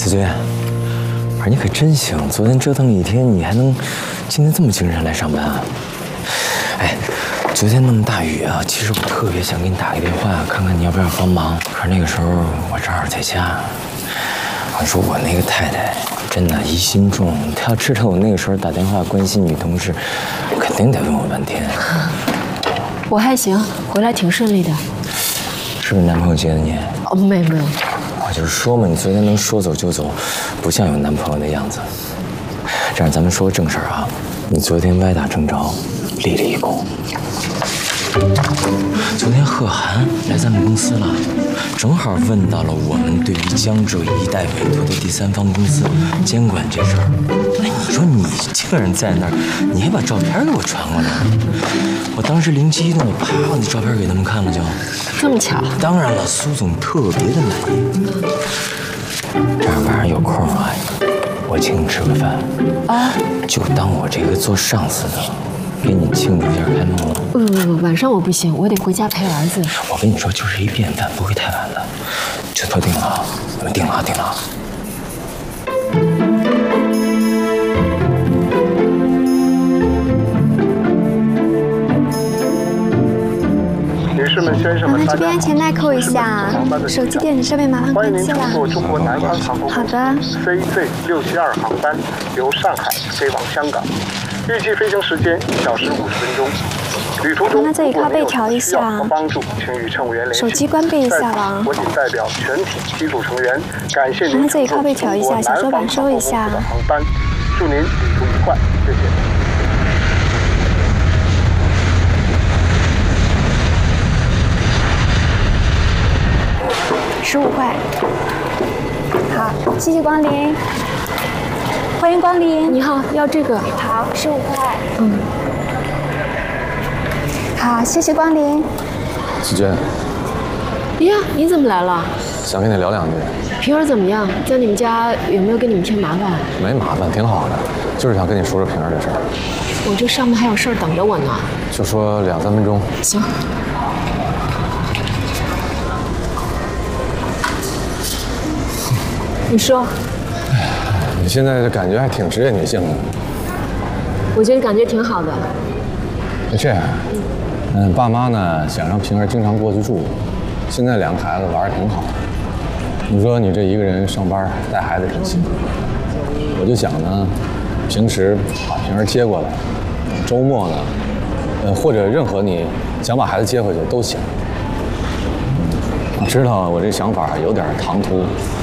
军，不是你可真行，昨天折腾一天，你还能今天这么精神来上班啊？哎，昨天那么大雨啊，其实我特别想给你打个电话，看看你要不要帮忙。可是那个时候我正好在家。我说我那个太太真的疑心重，她要知道我那个时候打电话关心女同事，肯定得问我半天。 我还行，回来挺顺利的。 是不是男朋友接的你？ 哦，没有。 我就说嘛，你昨天能说走就走，不像有男朋友的样子。这样咱们说个正事儿啊，你昨天歪打正着，立了一功。昨天贺涵来咱们公司了，正好问到了我们对于江浙一带委托的第三方公司监管这事儿。哎，你说你这个人在那儿，你还把照片给我传过来了。我当时灵机一动，我啪把那照片给他们看了就。 这么巧？ 当然了，苏总特别的满意。这样晚上有空啊，我请你吃个饭啊，就当我这个做上司的，给你庆祝一下开幕。 不，晚上我不行，我得回家陪儿子。 我跟你说，就是一便饭，不会太晚的，就都定了啊，我们定了啊，定了啊。 女士们、先生们， 这边钱袋扣一下，手机电子设备麻烦关机了。 欢迎您乘坐中国南方航空公司CZ672航班，由上海飞往香港，预计飞行时间1小时50分钟。旅途中， 那这里靠背调一下， 帮助请与乘务员联系。 手机关闭一下吧。 我仅代表全体机组成员，感谢您那这里靠背调一下，小手板收一下。 航班，祝您旅途愉快，谢谢。 15块，好，谢谢光临，欢迎光临。 你好，要这个。 好，15块。好，谢谢光临。 季娟， 呀，你怎么来了？ 想跟你聊两句。 平儿怎么样？在你们家有没有给你们添麻烦？ 没麻烦，挺好的，就是想跟你说说平儿的事儿。 我这上面还有事儿等着我呢。 就说2、3分钟。 行。你说， 你现在感觉还挺职业女性的。 我觉得感觉挺好的。 这样，爸妈呢想让平儿经常过去住，现在2个孩子玩得挺好。你说你这一个人上班带孩子挺辛苦，我就想呢，平时把平儿接过来，周末呢，或者任何你想把孩子接回去都行。你知道我这想法有点唐突。